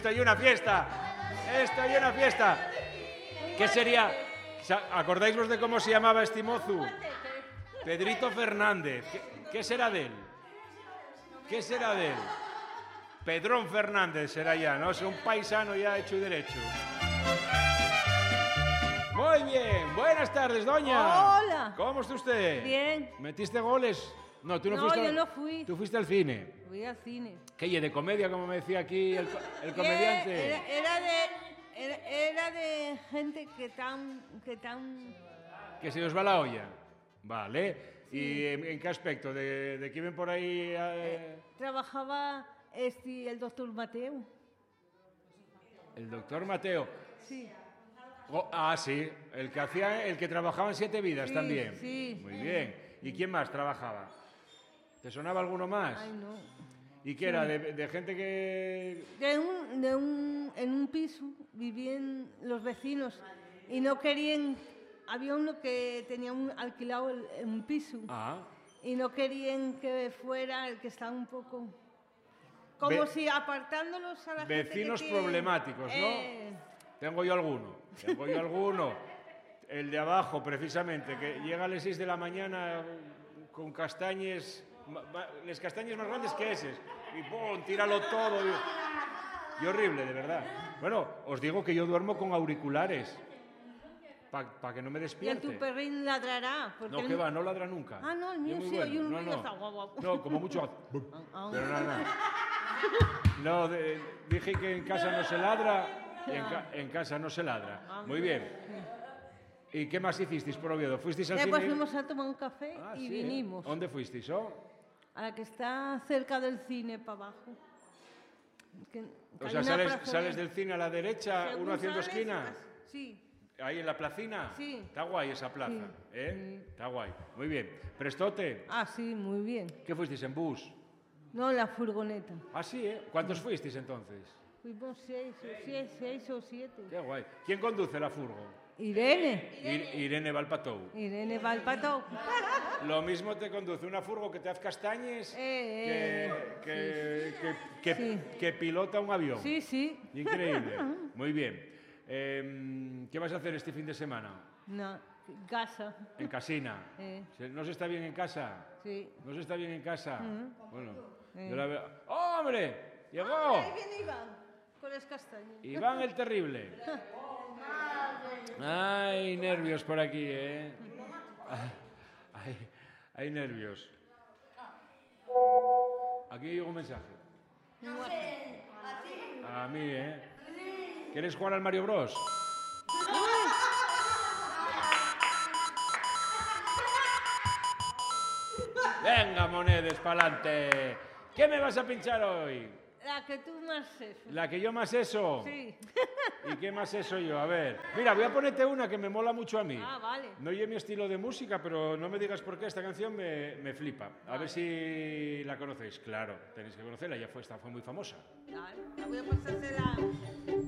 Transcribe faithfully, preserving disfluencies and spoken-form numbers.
esto y una fiesta. Esto y una fiesta. ¿Qué sería? ¿Acordáis vos de cómo se llamaba este mozu? Pedrito Fernández. ¿Qué, qué será de él? ¿Qué será de él? Pedrón Fernández será ya, ¿no? Es un paisano ya hecho y derecho. Muy bien. Buenas tardes, doña. Hola. ¿Cómo está usted? Bien. ¿Metiste goles? No, tú no, No, fuiste. yo al... no fui. Tú fuiste al cine. Fui al cine. ¿Qué? ¿Y de comedia, como me decía aquí el, el comediante? Era, era de... Era, era de gente que tan... Que tan... Que se os va la olla. Vale. Sí. ¿Y en, en qué aspecto? ¿De, de quién ven por ahí? Eh... Eh, trabajaba este, el doctor Mateo. El doctor Mateo. Sí. Oh, ah, sí. El que hacía, el que trabajaba en Siete Vidas sí, también. Sí. Muy bien. ¿Y quién más trabajaba? ¿Te sonaba alguno más? Ay, no. ¿Y qué sí. era? ¿De, de gente que...? De un, de un, en un piso vivían los vecinos y no querían... Había uno que tenía un, alquilado el, un piso ah. y no querían que fuera el que estaba un poco... Como Ve si apartándolos a la vecinos gente que problemáticos, ¿no? Eh... Tengo yo alguno. Tengo yo alguno. El de abajo, precisamente, que llega a las seis de la mañana con castañes... Les castañes más grandes que eses. Y ¡pum! Tíralo todo. Y, y horrible, de verdad. Bueno, os digo que yo duermo con auriculares. Para pa que no me despierte. ¿Y tu perrín ladrará? No, que va, no ladra nunca. Ah, no, el mío sí, bueno. hay un no, ruido no. guau, guau. No, como mucho... Pero no, no. No, de, dije que en casa no se ladra y en, ca en casa no se ladra. Muy bien. ¿Y qué más hicisteis por Oviedo? ¿Fuisteis al Después cine? fuimos a tomar un café ah, y sí, vinimos. ¿eh? ¿Dónde fuisteis? Oh? A la que está cerca del cine, para abajo. Que, que o sea, sales, sales del cine a la derecha, Según uno haciendo sales, esquina. Sí. Ahí en la placina. Sí. Está guay esa plaza, sí. ¿eh? Sí. Está guay. Muy bien. ¿Prestote? Ah, sí, muy bien. ¿Qué fuisteis, en bus? No, en la furgoneta. Ah, sí, ¿eh? ¿Cuántos fuisteis entonces? Fuimos seis o siete. Seis o siete. Qué guay. ¿Quién conduce la furgo? Irene. Ir Irene Valpatou. Irene Valpatou. Lo mismo te conduce una furgo que te hace castañes eh, eh, que, que, sí. que, que, sí. que pilota un avión. Sí, sí. Increíble. Muy bien. Eh, ¿Qué vas a hacer este fin de semana? No, en casa. En casina. Eh. ¿No se está bien en casa? Sí. ¿No se está bien en casa? Uh-huh. Bueno, eh. yo la veo... ¡Oh, hombre! ¡Llegó! Ah, ahí viene Iván, con las castañas. Iván el terrible. Ay, nervios por aquí, ¿eh? Hay, hay nervios. Aquí llega un mensaje. A mí, ¿eh? ¿Quieres jugar al Mario Bros? Venga, monedes, pa'lante. ¿Qué me vas a pinchar hoy? La que tú más eso. ¿La que yo más eso? Sí. ¿Y qué más eso yo? A ver. Mira, voy a ponerte una que me mola mucho a mí. Ah, vale. No oye mi estilo de música, pero no me digas por qué esta canción me, me flipa. A vale. ver si la conocéis. Claro, tenéis que conocerla, ya fue, esta fue muy famosa. Claro, voy a pasársela.